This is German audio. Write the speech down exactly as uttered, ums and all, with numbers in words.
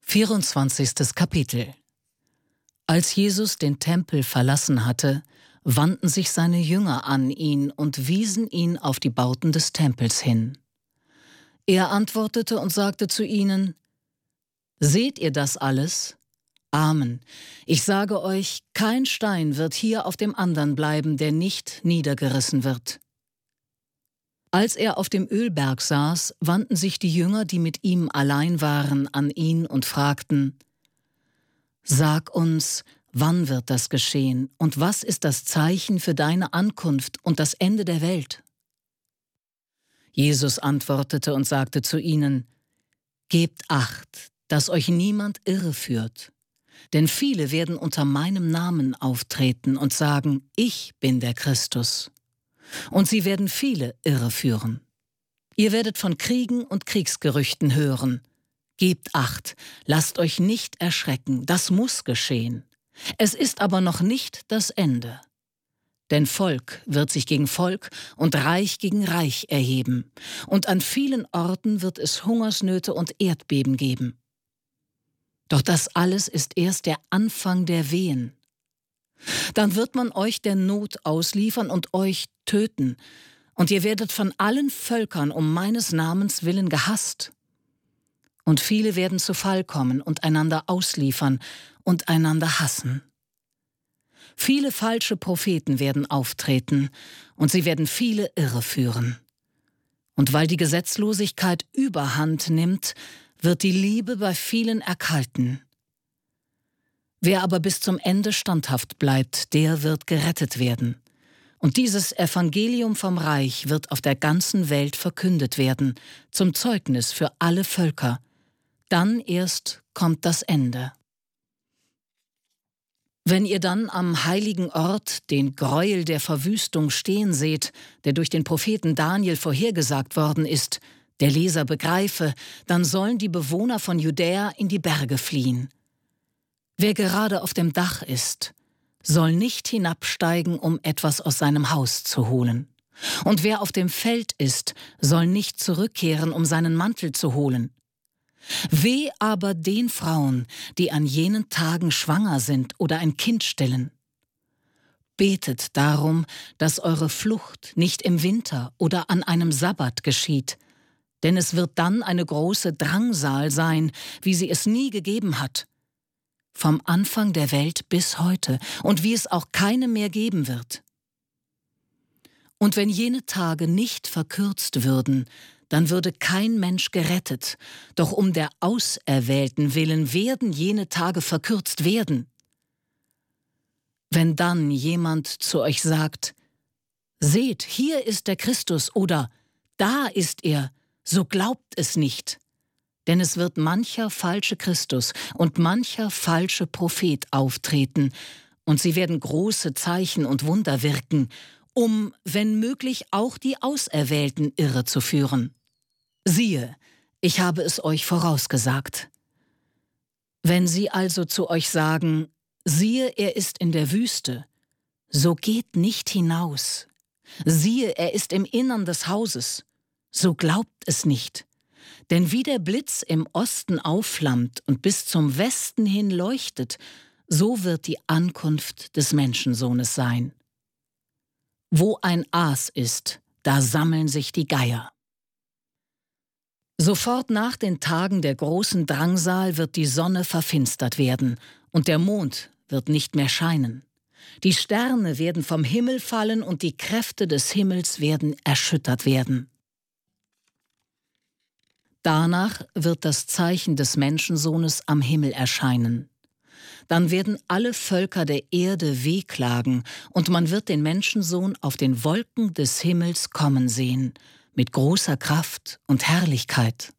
vierundzwanzigstes Kapitel. Als Jesus den Tempel verlassen hatte, wandten sich seine Jünger an ihn und wiesen ihn auf die Bauten des Tempels hin. Er antwortete und sagte zu ihnen: Seht ihr das alles? Amen. Ich sage euch, kein Stein wird hier auf dem anderen bleiben, der nicht niedergerissen wird. Als er auf dem Ölberg saß, wandten sich die Jünger, die mit ihm allein waren, an ihn und fragten: Sag uns, wann wird das geschehen und was ist das Zeichen für deine Ankunft und das Ende der Welt? Jesus antwortete und sagte zu ihnen: Gebt Acht, dass euch niemand irreführt. Denn viele werden unter meinem Namen auftreten und sagen, ich bin der Christus. Und sie werden viele irreführen. Ihr werdet von Kriegen und Kriegsgerüchten hören. Gebt Acht, lasst euch nicht erschrecken, das muss geschehen. Es ist aber noch nicht das Ende. Denn Volk wird sich gegen Volk und Reich gegen Reich erheben. Und an vielen Orten wird es Hungersnöte und Erdbeben geben. Doch das alles ist erst der Anfang der Wehen. Dann wird man euch der Not ausliefern und euch töten, und ihr werdet von allen Völkern um meines Namens willen gehasst. Und viele werden zu Fall kommen und einander ausliefern und einander hassen. Viele falsche Propheten werden auftreten, und sie werden viele irreführen. Und weil die Gesetzlosigkeit Überhand nimmt, wird die Liebe bei vielen erkalten. Wer aber bis zum Ende standhaft bleibt, der wird gerettet werden. Und dieses Evangelium vom Reich wird auf der ganzen Welt verkündet werden, zum Zeugnis für alle Völker. Dann erst kommt das Ende. Wenn ihr dann am heiligen Ort den Gräuel der Verwüstung stehen seht, der durch den Propheten Daniel vorhergesagt worden ist, der Leser begreife, dann sollen die Bewohner von Judäa in die Berge fliehen. Wer gerade auf dem Dach ist, soll nicht hinabsteigen, um etwas aus seinem Haus zu holen. Und wer auf dem Feld ist, soll nicht zurückkehren, um seinen Mantel zu holen. Weh aber den Frauen, die an jenen Tagen schwanger sind oder ein Kind stillen. Betet darum, dass eure Flucht nicht im Winter oder an einem Sabbat geschieht, denn es wird dann eine große Drangsal sein, wie sie es nie gegeben hat, vom Anfang der Welt bis heute, und wie es auch keine mehr geben wird. Und wenn jene Tage nicht verkürzt würden, dann würde kein Mensch gerettet, doch um der Auserwählten willen werden jene Tage verkürzt werden. Wenn dann jemand zu euch sagt, seht, hier ist der Christus oder da ist er, so glaubt es nicht. Denn es wird mancher falsche Christus und mancher falsche Prophet auftreten, und sie werden große Zeichen und Wunder wirken, um, wenn möglich, auch die Auserwählten irre zu führen. Siehe, ich habe es euch vorausgesagt. Wenn sie also zu euch sagen, siehe, er ist in der Wüste, so geht nicht hinaus. Siehe, er ist im Innern des Hauses, so glaubt es nicht. Denn wie der Blitz im Osten aufflammt und bis zum Westen hin leuchtet, so wird die Ankunft des Menschensohnes sein. Wo ein Aas ist, da sammeln sich die Geier. Sofort nach den Tagen der großen Drangsal wird die Sonne verfinstert werden, und der Mond wird nicht mehr scheinen. Die Sterne werden vom Himmel fallen, und die Kräfte des Himmels werden erschüttert werden. Danach wird das Zeichen des Menschensohnes am Himmel erscheinen. Dann werden alle Völker der Erde wehklagen, und man wird den Menschensohn auf den Wolken des Himmels kommen sehen, mit großer Kraft und Herrlichkeit.